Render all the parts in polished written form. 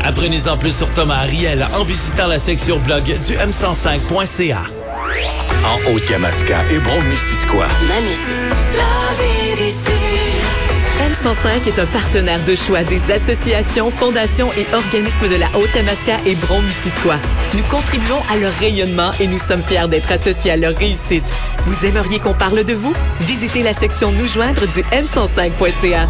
Apprenez-en plus sur Thomas Ariel en visitant la section blog du m105.ca. En Haute-Yamaska et Brome-Missisquoi. Ma musique. La vie d'ici. M105 est un partenaire de choix des associations, fondations et organismes de la Haute-Yamaska et Brome-Missisquoi. Nous contribuons à leur rayonnement et nous sommes fiers d'être associés à leur réussite. Vous aimeriez qu'on parle de vous? Visitez la section Nous joindre du m105.ca.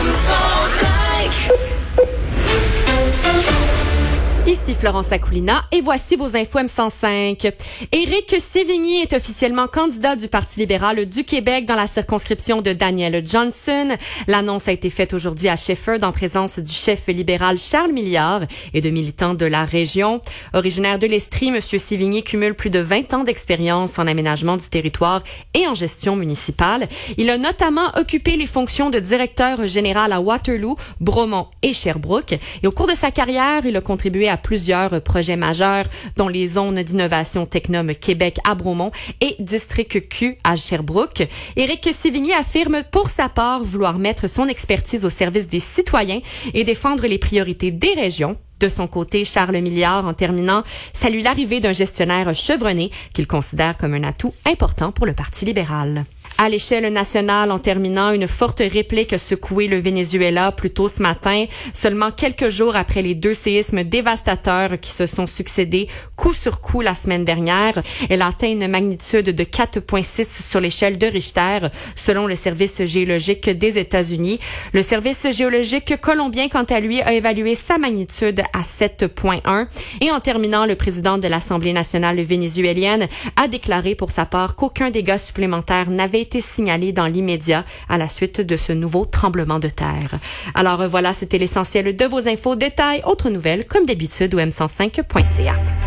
Ici Florence Akoulina et voici vos infos M105. Éric Sévigny est officiellement candidat du Parti libéral du Québec dans la circonscription de Daniel Johnson. L'annonce a été faite aujourd'hui à Shefford en présence du chef libéral Charles Milliard et de militants de la région. Originaire de l'Estrie, M. Sévigny cumule plus de 20 ans d'expérience en aménagement du territoire et en gestion municipale. Il a notamment occupé les fonctions de directeur général à Waterloo, Bromont et Sherbrooke. Et au cours de sa carrière, il a contribué à plusieurs projets majeurs, dont les zones d'innovation Technum Québec à Bromont et District Q à Sherbrooke. Éric Sévigny affirme pour sa part vouloir mettre son expertise au service des citoyens et défendre les priorités des régions. De son côté, Charles Milliard, en terminant, salue l'arrivée d'un gestionnaire chevronné qu'il considère comme un atout important pour le Parti libéral. À l'échelle nationale, en terminant, une forte réplique a secoué le Venezuela plus tôt ce matin, seulement quelques jours après les 2 séismes dévastateurs qui se sont succédés coup sur coup la semaine dernière. Elle a atteint une magnitude de 4,6 sur l'échelle de Richter, selon le service géologique des États-Unis. Le service géologique colombien, quant à lui, a évalué sa magnitude à 7,1. Et en terminant, le président de l'Assemblée nationale vénézuélienne a déclaré pour sa part qu'aucun dégât supplémentaire n'avait été signalé dans l'immédiat à la suite de ce nouveau tremblement de terre. Alors voilà, c'était l'essentiel de vos infos. Détails, autres nouvelles, comme d'habitude, au m105.ca.